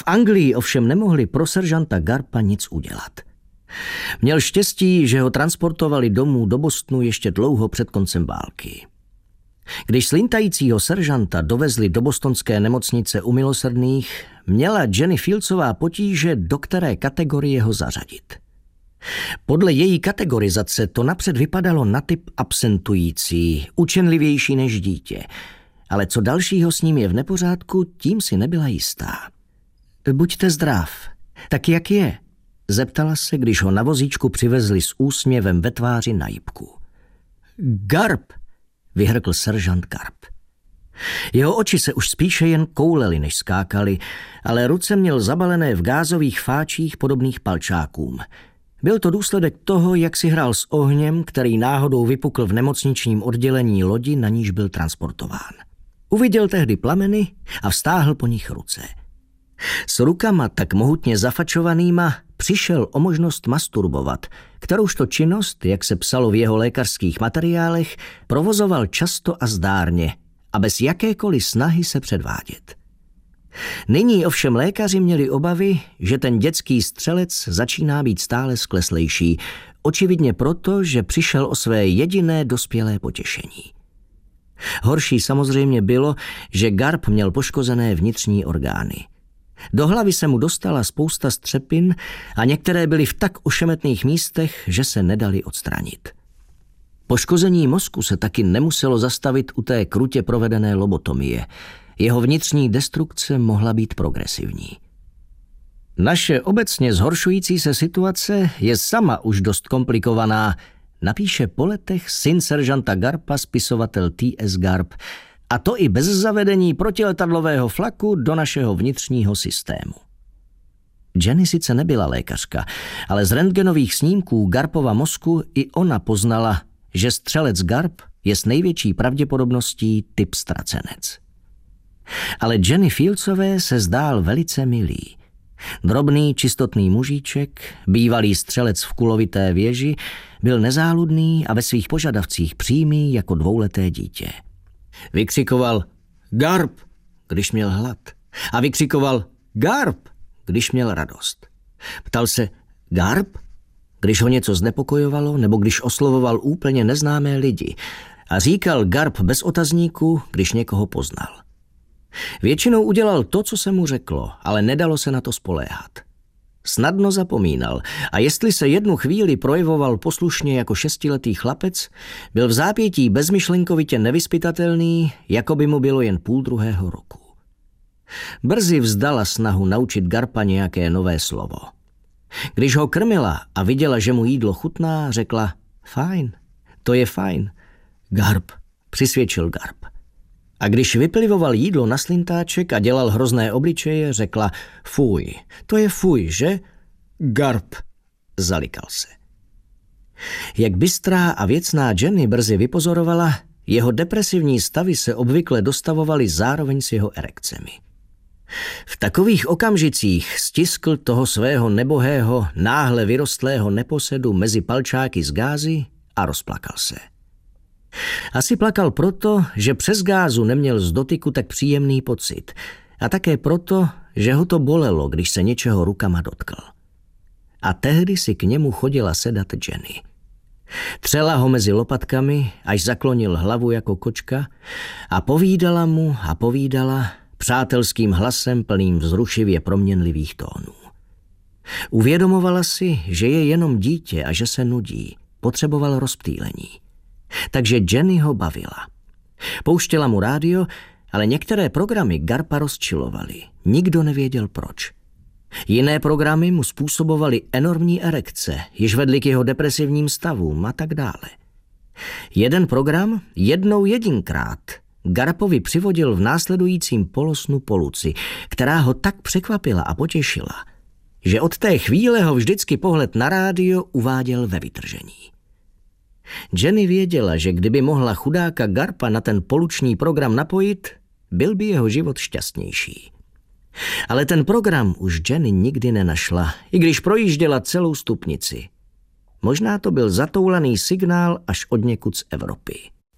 V Anglii ovšem nemohli pro seržanta Garpa nic udělat. Měl štěstí, že ho transportovali domů do Bostonu ještě dlouho před koncem války. Když slintajícího seržanta dovezli do bostonské nemocnice u Milosrdných, měla Jenny Fieldsová potíže, do které kategorie ho zařadit. Podle její kategorizace to napřed vypadalo na typ absentující, učenlivější než dítě, ale co dalšího s ním je v nepořádku, tím si nebyla jistá. Buďte zdrav. Tak jak je? Zeptala se, když ho na vozíčku přivezli s úsměvem ve tváři na jipku. Garp, vyhrkl seržant Garp. Jeho oči se už spíše jen koulely, než skákaly, ale ruce měl zabalené v gázových fáčích podobných palčákům. Byl to důsledek toho, jak si hrál s ohněm, který náhodou vypukl v nemocničním oddělení lodi, na níž byl transportován. Uviděl tehdy plameny a vztáhl po nich ruce. S rukama tak mohutně zafačovanýma přišel o možnost masturbovat, kteroužto činnost, jak se psalo v jeho lékařských materiálech, provozoval často a zdárně a bez jakékoliv snahy se předvádět. Nyní ovšem lékaři měli obavy, že ten dětský střelec začíná být stále skleslejší, očividně proto, že přišel o své jediné dospělé potěšení. Horší samozřejmě bylo, že Garp měl poškozené vnitřní orgány. Do hlavy se mu dostala spousta střepin a některé byly v tak ošemetných místech, že se nedali odstranit. Poškození mozku se taky nemuselo zastavit u té krutě provedené lobotomie. Jeho vnitřní destrukce mohla být progresivní. Naše obecně zhoršující se situace je sama už dost komplikovaná, napíše po letech syn seržanta Garpa, spisovatel T.S. Garp, a to i bez zavedení protiletadlového flaku do našeho vnitřního systému. Jenny sice nebyla lékařka, ale z rentgenových snímků Garpova mozku i ona poznala, že střelec Garp je s největší pravděpodobností typ ztracenec. Ale Jenny Fieldsové se zdál velice milý. Drobný, čistotný mužíček, bývalý střelec v kulovité věži, byl nezáludný a ve svých požadavcích přímý jako dvouleté dítě. Vykřikoval Garp, když měl hlad, a vykřikoval Garp, když měl radost. Ptal se Garp, když ho něco znepokojovalo nebo když oslovoval úplně neznámé lidi, a říkal Garp bez otazníku, když někoho poznal. Většinou udělal to, co se mu řeklo, ale nedalo se na to spoléhat. Snadno zapomínal a jestli se jednu chvíli projevoval poslušně jako 6letý chlapec, byl v zápětí bezmyšlenkovitě nevyzpytatelný, jako by mu bylo jen 1,5 roku. Brzy vzdala snahu naučit Garpa nějaké nové slovo. Když ho krmila a viděla, že mu jídlo chutná, řekla fajn, to je fajn. Garp, přisvědčil Garp. A když vyplivoval jídlo na slintáček a dělal hrozné obličeje, řekla fuj, to je fuj, že? Garp, zalikal se. Jak bystrá a věcná Jenny brzy vypozorovala, jeho depresivní stavy se obvykle dostavovaly zároveň s jeho erekcemi. V takových okamžicích stiskl toho svého nebohého, náhle vyrostlého neposedu mezi palčáky z gázy a rozplakal se. Asi plakal proto, že přes gázu neměl z dotyku tak příjemný pocit a také proto, že ho to bolelo, když se něčeho rukama dotkl. A tehdy si k němu chodila sedat Jenny. Třela ho mezi lopatkami, až zaklonil hlavu jako kočka a povídala mu a povídala přátelským hlasem plným vzrušivě proměnlivých tónů. Uvědomovala si, že je jenom dítě a že se nudí, potřeboval rozptýlení. Takže Jenny ho bavila. Pouštěla mu rádio, ale některé programy Garpa rozčilovaly. Nikdo nevěděl proč. Jiné programy mu způsobovaly enormní erekce, jež vedly k jeho depresivním stavům a tak dále. Jeden program jednou jedinkrát Garpovi přivodil v následujícím polosnu poluci, která ho tak překvapila a potěšila, že od té chvíle ho vždycky pohled na rádio uváděl ve vytržení. Jenny věděla, že kdyby mohla chudáka Garpa na ten poluční program napojit, byl by jeho život šťastnější. Ale ten program už Jenny nikdy nenašla, i když projížděla celou stupnici. Možná to byl zatoulaný signál až odněkud z Evropy.